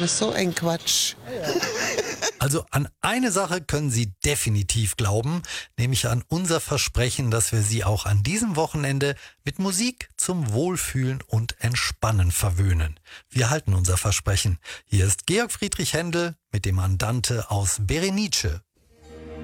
ist so ein Quatsch. Also an eine Sache können Sie definitiv glauben, nämlich an unser Versprechen, dass wir Sie auch an diesem Wochenende mit Musik zum Wohlfühlen und Entspannen verwöhnen. Wir halten unser Versprechen. Hier ist Georg Friedrich Händel mit dem Andante aus Berenice.